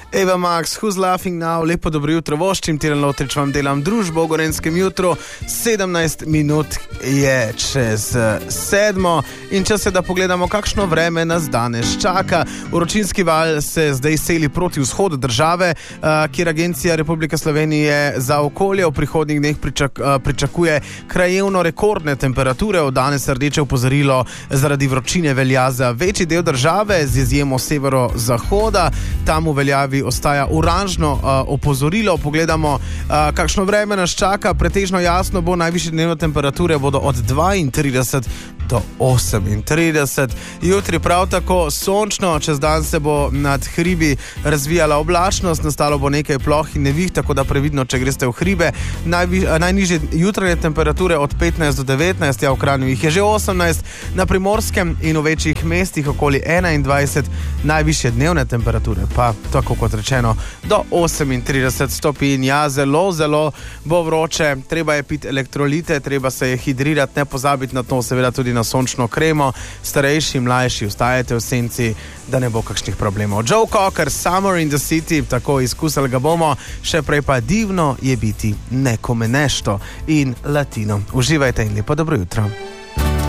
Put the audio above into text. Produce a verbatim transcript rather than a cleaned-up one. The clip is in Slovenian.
Eva Max, Who's Laughing Now, lepo dobro jutro, voščim, Tilen Lotrič vam delam družbo v Gorenjskem jutru, sedemnajst minut je čez sedmo in čas je, da pogledamo, kakšno vreme nas danes čaka. Vročinski val se zdaj seli proti vzhodu države, kjer Agencija Republike Slovenije za okolje v prihodnjih dneh pričak, pričakuje krajevno rekordne temperature. Od danes rdeče opozorilo zaradi vročine velja za večji del države, z izjemo severo-zahoda, tam v veljavi ostaja oranžno uh, opozorilo. Pogledamo, uh, kakšno vreme nas čaka. Pretežno jasno bo, najvišje dnevne temperature bodo od dvaintrideset do osemintrideset. Jutri prav tako sončno, čez dan se bo nad hribi razvijala oblačnost, nastalo bo nekaj ploh in neviht, tako da previdno, če greste v hribe. Najvi, najnižje jutranje temperature od petnajst do devetnajst, ja, v Kranju jih je že osemnajst, na Primorskem in v večjih mestih okoli enaindvajset, najvišje dnevne temperature pa, tako kot rečeno, do osemintrideset stopinj. Ja, zelo, zelo bo vroče, treba je piti elektrolite, treba se je hidrirati, ne pozabiti na to, seveda tudi na sončno kremo. Starejši, mlajši, ostajate v senci, da ne bo kakšnih problemov. Joe Cocker, Summer in the City, tako izkusili ga bomo, še prej pa divno je biti nekome nešto in latino. Uživajte in lepo dobro jutro.